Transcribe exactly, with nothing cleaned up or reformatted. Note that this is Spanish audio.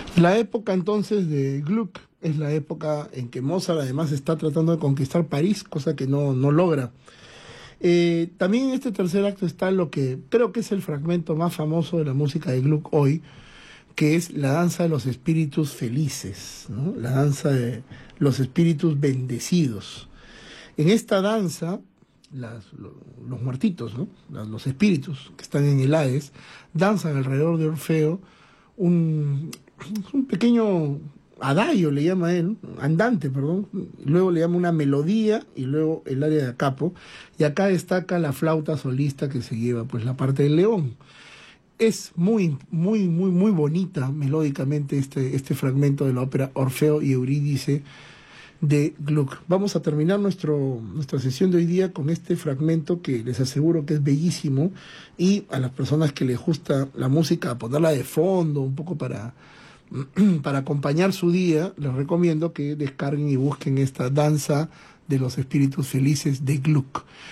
La época entonces de Gluck es la época en que Mozart además está tratando de conquistar París, cosa que no, no logra. Eh, también en este tercer acto está lo que creo que es el fragmento más famoso de la música de Gluck hoy, que es la danza de los espíritus felices, ¿no? La danza de los espíritus bendecidos. En esta danza, las, lo- los muertitos, ¿no? Las- Los espíritus que están en el Hades, danzan alrededor de Orfeo un, un pequeño adagio, le llama él, andante, perdón, luego le llama una melodía y luego el área de capo, y acá destaca la flauta solista que se lleva pues la parte del león. Es muy, muy, muy, muy bonita melódicamente este, este fragmento de la ópera Orfeo y Eurídice de Gluck. Vamos a terminar nuestro, nuestra sesión de hoy día con este fragmento que les aseguro que es bellísimo, y a las personas que les gusta la música, ponerla de fondo un poco para, para acompañar su día, les recomiendo que descarguen y busquen esta danza de los espíritus felices de Gluck.